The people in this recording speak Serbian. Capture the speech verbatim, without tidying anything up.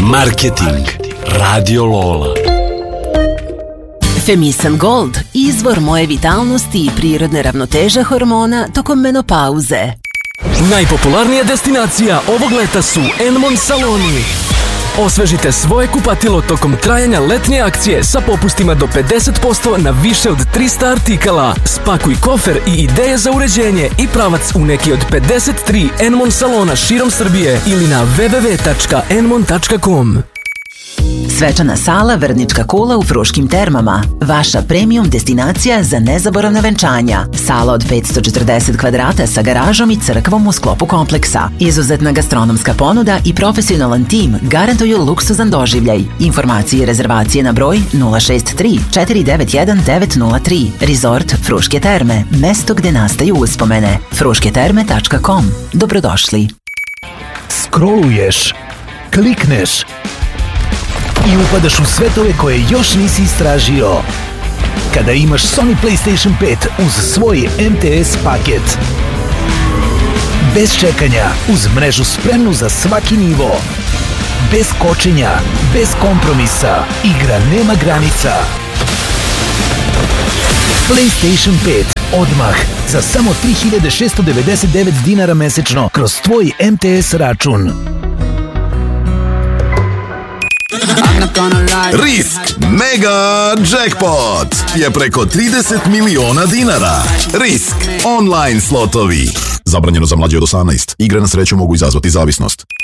Marketing Radio Lola. Femisan Gold, izvor moje vitalnosti i prirodne ravnoteže hormona tokom menopauze. Najpopularnija destinacija ovog leta su Enmon saloni. Osvežite svoje kupatilo tokom trajanja letnje akcije sa popustima do pedeset posto na više od trista artikala. Spakuj kofer i ideje za uređenje i pravac u neki od pedeset tri Enmon salona širom Srbije ili na w w w tačka enmon tačka com. Svečana sala Vrnička kula u Fruškim termama. Vaša premium destinacija za nezaboravna venčanja. Sala od petsto četrdeset kvadrata sa garažom i crkvom u sklopu kompleksa. Izuzetna gastronomska ponuda i profesionalan tim garantuju luksuzan doživljaj. Informacije i rezervacije na broj nula šest tri četiri devet jedan devet nula tri. Resort Fruške terme. Mesto gde nastaju uspomene. fruške terme tačka com. Dobrodošli. Scrolluješ, klikneš i upadaš u svetove koje još nisi istražio. Kada imaš Sony PlayStation pet uz svoj M T S paket. Bez čekanja, uz mrežu spremnu za svaki nivo. Bez kočenja, bez kompromisa, igra nema granica. PlayStation pet odmah za samo tri hiljade šessto devedeset devet dinara mesečno kroz tvoj M T S račun. Risk Mega Jackpot je preko trideset miliona dinara. Risk online slotovi. Zabranjeno za mlađe od osamnaest. Igre na sreću mogu izazvati zavisnost.